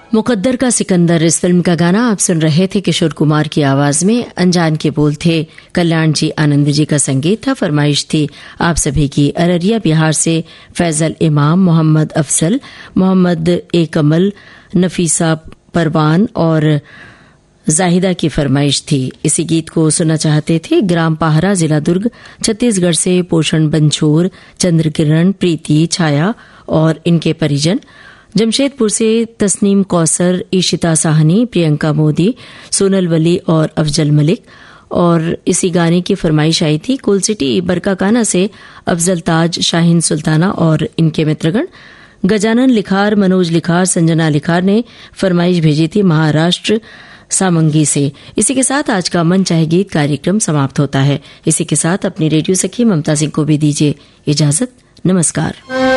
मुकद्दर का सिकंदर इस फिल्म का गाना आप सुन रहे थे किशोर कुमार की आवाज में। अनजान के बोल थे कल्याण जी आनंद जी का संगीत था। फरमाइश थी आप सभी की अररिया बिहार से फैजल इमाम, मोहम्मद अफसल, मोहम्मद ए कमल, नफीसा परवान और जाहिदा की फरमाइश थी। इसी गीत को सुनना चाहते थे ग्राम पाहरा, जिला दुर्ग, छत्तीसगढ़ से पोषण बंछोर, चंद्रकिरण, प्रीति, छाया और इनके परिजन। जमशेदपुर से तस्नीम कौसर, ईशिता साहनी, प्रियंका मोदी, सोनल वली और अफजल मलिक। और इसी गाने की फरमाइश आई थी कोल सिटी बरकाकाना से अफजल ताज, शाहीन सुल्ताना और इनके मित्रगण। गजानन लिखार, मनोज लिखार, संजना लिखार ने फरमाइश भेजी थी महाराष्ट्र सामंगी से। इसी के साथ आज का मन चाहे गीत कार्यक्रम समाप्त होता है। इसी के साथ अपनी रेडियो सखी ममता सिंह को भी दीजिए इजाजत। नमस्कार।